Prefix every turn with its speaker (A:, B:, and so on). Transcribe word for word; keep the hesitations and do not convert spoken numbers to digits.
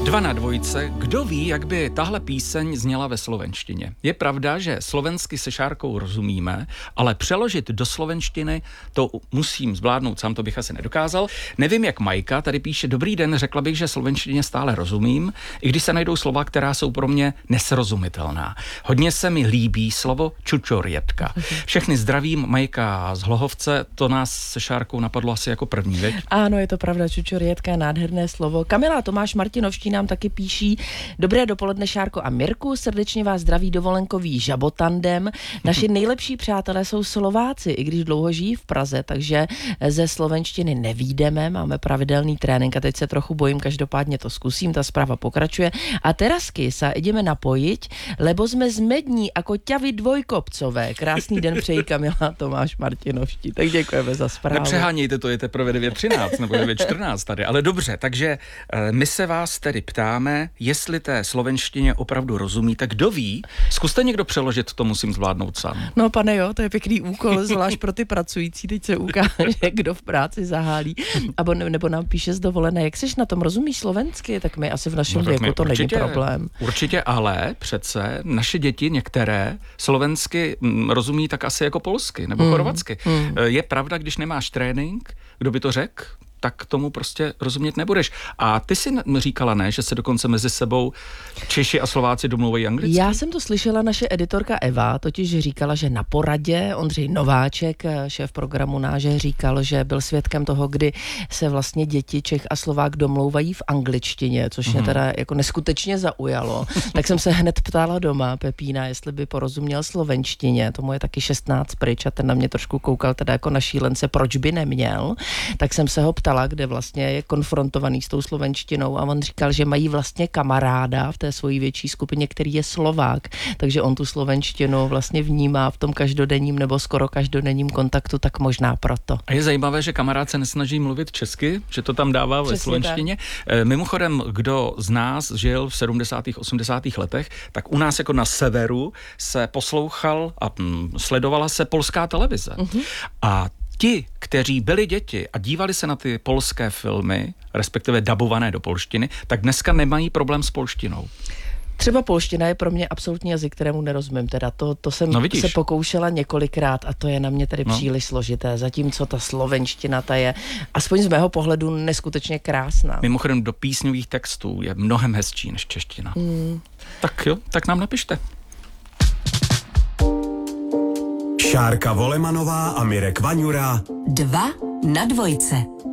A: Dva na dvojce, kdo ví, jak by tahle píseň zněla ve slovenštině. Je pravda, že slovensky se Šárkou rozumíme, ale přeložit do slovenštiny to musím zvládnout sám, to bych asi nedokázal. Nevím, jak Majka tady píše, dobrý den, řekla bych, že slovenštině stále rozumím, i když se najdou slova, která jsou pro mě nesrozumitelná. Hodně se mi líbí slovo čučorětka. Všechny zdravím, Majka z Hlohovce, to nás se Šárkou napadlo asi jako první, veď?
B: Ano, je to pravda, čučorětka je nádherné slovo. Kamila Tomáš Martinovští nám taky píší. Dobré dopoledne, Šárko a Mirku, srdečně vás zdraví dovolenkový žabotandem. Naši nejlepší přátelé jsou Slováci, i když dlouho žijí v Praze, takže ze slovenštiny nevídeme, máme pravidelný trénink a teď se trochu bojím, každopádně to zkusím, ta zpráva pokračuje. A terasky sa ideme napojiť, lebo sme zmední ako ťavy dvojkopcové. Krásný den přeji Kamila Tomáš Martinovští. Tak děkujeme za zprávu.
A: Nepřehánějte, to je teprve devět třináct nebo devět čtrnáct tady, ale dobře, takže my se vás tedy ptáme, jestli té slovenštině opravdu rozumíte. Kdo ví? Zkuste někdo přeložit, to musím zvládnout sám.
B: No pane jo, to je pěkný úkol, zvlášť pro ty pracující. Teď se ukáže, kdo v práci zahálí. Abo ne, nebo nám píše z dovolené. Jak seš na tom, rozumíš slovensky? Tak my asi v našem no, věku to určitě, není problém.
A: Určitě, ale přece naše děti některé slovensky m, rozumí tak asi jako polsky nebo mm, chorvatsky. Mm. Je pravda, když nemáš trénink, kdo by to řekl? Tak tomu prostě rozumět nebudeš. A ty si říkala, ne, že se dokonce mezi sebou Češi a Slováci domlouvají anglicky?
B: Já jsem to slyšela, naše editorka Eva totiž říkala, že na poradě Ondřej Nováček, šéf programu Náže, říkal, že byl svědkem toho, kdy se vlastně děti Čech a Slovák domlouvají v angličtině, což mě teda jako neskutečně zaujalo. Tak jsem se hned ptala doma Pepína, jestli by porozuměl slovenštině, tomu je taky šestnáct pryč a ten na mě trošku koukal teda jako na šílence, proč by neměl. Tak jsem se ho ptala, kde vlastně je konfrontovaný s tou slovenštinou a on říkal, že mají vlastně kamaráda v té svojí větší skupině, který je Slovák, takže on tu slovenštinu vlastně vnímá v tom každodenním nebo skoro každodenním kontaktu, tak možná proto.
A: A je zajímavé, že kamarád se nesnaží mluvit česky, že to tam dává ve slovenštině. Tak. Mimochodem, kdo z nás žil v sedmdesátých osmdesátých letech, tak u nás jako na severu se poslouchal a hm, sledovala se polská televize. Uh-huh. A ti, kteří byli děti a dívali se na ty polské filmy, respektive dabované do polštiny, tak dneska nemají problém s polštinou.
B: Třeba polština je pro mě absolutní jazyk, kterému nerozumím. Teda to, to jsem
A: no
B: se pokoušela několikrát a to je na mě tedy no. příliš složité. Zatímco ta slovenština, ta je aspoň z mého pohledu neskutečně krásná.
A: Mimochodem do písňových textů je mnohem hezčí než čeština. Hmm. Tak jo, tak nám napište.
C: Šárka Volemanová a Mirek Vaňura.
D: Dva na dvojce.